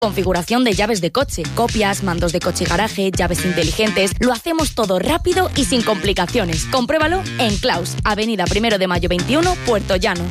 Configuración de llaves de coche, copias, mandos de coche y garaje, llaves inteligentes. Lo hacemos todo rápido y sin complicaciones. Compruébalo en Claus, Avenida 1 de Mayo 21, Puerto Llano.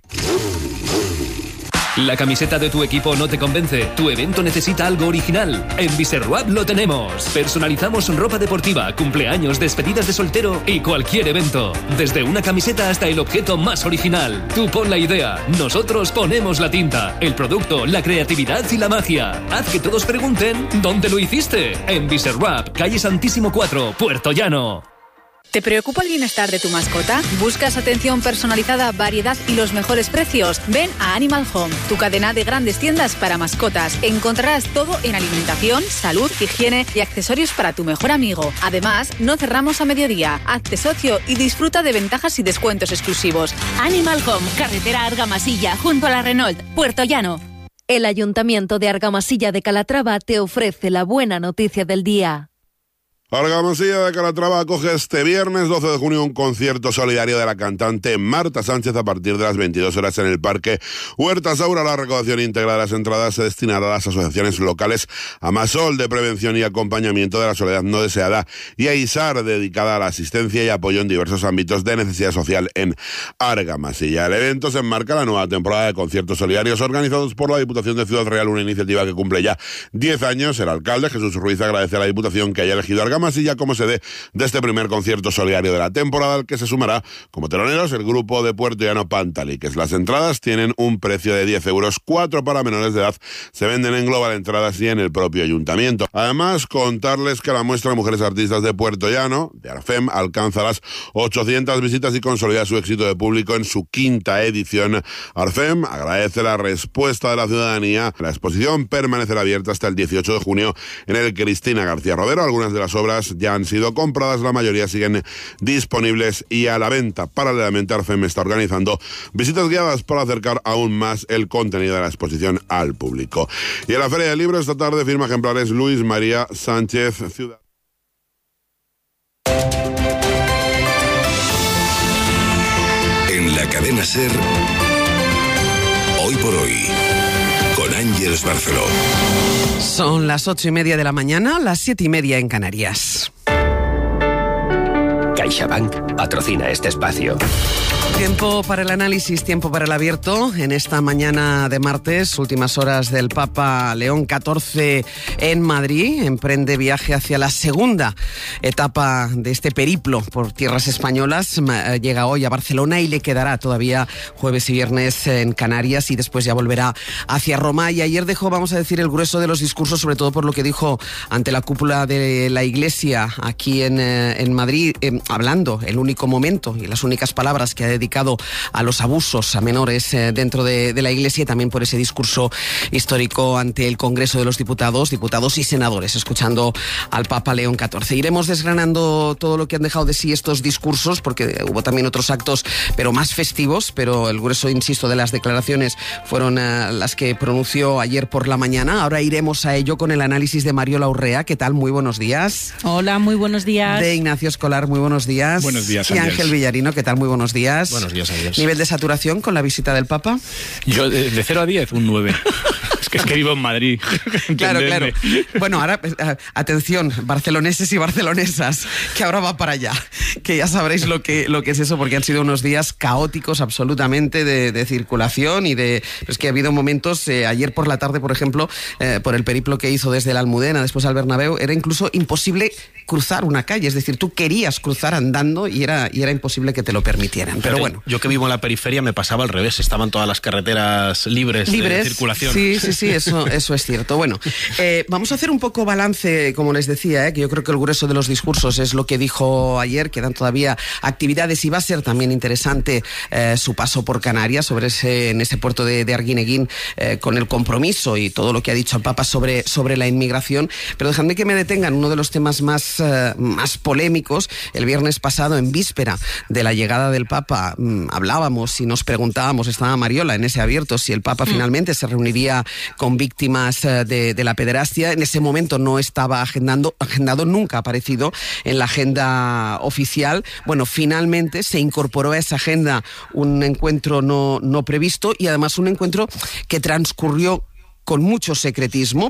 ¿La camiseta de tu equipo no te convence? ¿Tu evento necesita algo original? En Viserroap lo tenemos. Personalizamos ropa deportiva, cumpleaños, despedidas de soltero y cualquier evento. Desde una camiseta hasta el objeto más original. Tú pon la idea, nosotros ponemos la tinta, el producto, la creatividad y la magia. Haz que todos pregunten ¿dónde lo hiciste? En Viserroap, calle Santísimo 4, Puerto Llano. ¿Te preocupa el bienestar de tu mascota? ¿Buscas atención personalizada, variedad y los mejores precios? Ven a Animal Home, tu cadena de grandes tiendas para mascotas. Encontrarás todo en alimentación, salud, higiene y accesorios para tu mejor amigo. Además, no cerramos a mediodía. Hazte socio y disfruta de ventajas y descuentos exclusivos. Animal Home, carretera Argamasilla, junto a la Renault, Puerto Llano. El Ayuntamiento de Argamasilla de Calatrava te ofrece la buena noticia del día. Argamasilla de Calatrava acoge este viernes 12 de junio un concierto solidario de la cantante Marta Sánchez a partir de las 22 horas en el Parque Huerta Saura. La recaudación íntegra de las entradas se destinará a las asociaciones locales Amasol de prevención y acompañamiento de la soledad no deseada y a ISAR, dedicada a la asistencia y apoyo en diversos ámbitos de necesidad social en Argamasilla. El evento se enmarca en la nueva temporada de conciertos solidarios organizados por la Diputación de Ciudad Real, una iniciativa que cumple ya 10 años. El alcalde Jesús Ruiz agradece a la Diputación que haya elegido Argamasilla como sede de este primer concierto solidario de la temporada, al que se sumará como teloneros el grupo de Puerto Llano Pantaliques. Las entradas tienen un precio de 10 euros, 4 para menores de edad, se venden en Global Entradas y en el propio ayuntamiento. Además, contarles que la muestra Mujeres Artistas de Puerto Llano, de Arfem, alcanza las 800 visitas y consolida su éxito de público en su 5ª edición. Arfem agradece la respuesta de la ciudadanía. La exposición permanecerá abierta hasta el 18 de junio en el Cristina García Rodero. Algunas de las obras ya han sido compradas, la mayoría siguen disponibles y a la venta. Paralelamente, Arfem está organizando visitas guiadas para acercar aún más el contenido de la exposición al público. Y en la Feria del Libro esta tarde firma ejemplares Luis María Sánchez Ciudad. En la cadena SER, Hoy por Hoy, con Ángeles Barceló. Son las 8:30 de la mañana, las 7:30 en Canarias. CaixaBank patrocina este espacio. Tiempo para el análisis, tiempo para el abierto. En esta mañana de martes, últimas horas del Papa León XIV en Madrid. Emprende viaje hacia la segunda etapa de este periplo por tierras españolas. Llega hoy a Barcelona y le quedará todavía jueves y viernes en Canarias y después ya volverá hacia Roma. Y ayer dejó, vamos a decir, el grueso de los discursos, sobre todo por lo que dijo ante la cúpula de la Iglesia aquí en Madrid, hablando el único momento y las únicas palabras que ha dedicado a los abusos a menores dentro de la Iglesia, y también por ese discurso histórico ante el Congreso de los Diputados y senadores, escuchando al Papa León XIV. Iremos desgranando todo lo que han dejado de sí estos discursos, porque hubo también otros actos, pero más festivos, pero el grueso, insisto, de las declaraciones fueron las que pronunció ayer por la mañana. Ahora iremos a ello con el análisis de Mariola Urrea. ¿Qué tal? Muy buenos días. Hola, muy buenos días. De Ignacio Escolar, muy buenos días. Buenos días, Y Ángel Villarino, ¿qué tal? Muy buenos días. Buenos días, adiós. ¿Nivel de saturación con la visita del Papa? Yo, de 0 a 10, un 9. Es que vivo en Madrid. Claro. Bueno, ahora, atención, barceloneses y barcelonesas, que ahora va para allá. Que ya sabréis lo que es eso, porque han sido unos días caóticos absolutamente de circulación y de... Es que ha habido momentos, ayer por la tarde, por ejemplo, por el periplo que hizo desde la Almudena, después al Bernabéu, era incluso imposible cruzar una calle. Es decir, tú querías cruzar andando y era imposible que te lo permitieran. Pero bueno. Yo que vivo en la periferia me pasaba al revés. Estaban todas las carreteras libres de circulación. Sí, eso es cierto. Bueno, vamos a hacer un poco balance, como les decía, que yo creo que el grueso de los discursos es lo que dijo ayer. Quedan todavía actividades y va a ser también interesante su paso por Canarias, en ese puerto de Arguineguín, con el compromiso y todo lo que ha dicho el Papa sobre la inmigración. Pero dejadme que me detengan uno de los temas más polémicos. El viernes pasado, en víspera de la llegada del Papa, hablábamos y nos preguntábamos, estaba Mariola en ese abierto, si el Papa finalmente se reuniría con víctimas de la pederastia. En ese momento no estaba agendado, nunca ha aparecido en la agenda oficial. Bueno, finalmente se incorporó a esa agenda un encuentro no previsto, y además un encuentro que transcurrió con mucho secretismo,